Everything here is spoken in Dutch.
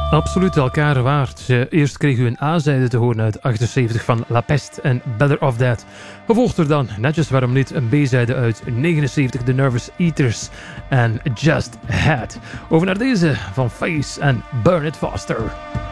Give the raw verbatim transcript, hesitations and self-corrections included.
Absoluut elkaar waard. Eerst kreeg u een A-zijde te horen uit achtenzeventig van La Peste en Better of That. Gevolgd er dan, netjes waarom niet, een B-zijde uit negenenzeventig, The Nervous Eaters en Just Had. Over naar deze van Face en Burn It Faster.